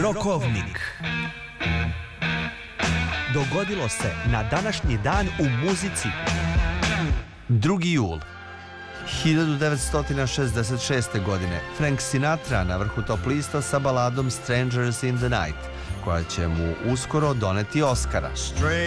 Rokovnik. Dogodilo se na današnji dan u muzici. 2. jul 1966. godine Frank Sinatra na vrhu top lista sa baladom Strangers in the Night, koja će mu uskoro doneti Oscara.